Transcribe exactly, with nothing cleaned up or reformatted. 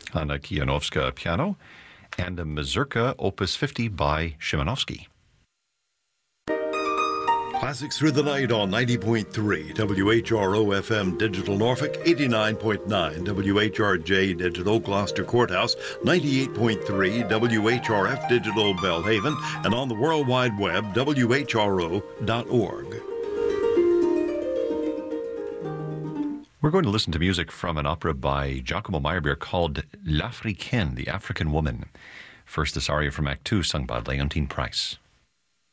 on a Kianowska piano, and a Mazurka Opus fifty by Szymanowski. Classics Through the Night on ninety point three W H R O F M Digital Norfolk, eighty-nine point nine W H R J Digital Gloucester Courthouse, ninety-eight point three W H R F Digital Belhaven, and on the World Wide Web, W H R O dot org. We're going to listen to music from an opera by Giacomo Meyerbeer called L'Africaine, the African Woman. First, this aria from Act Two, sung by Leontine Price.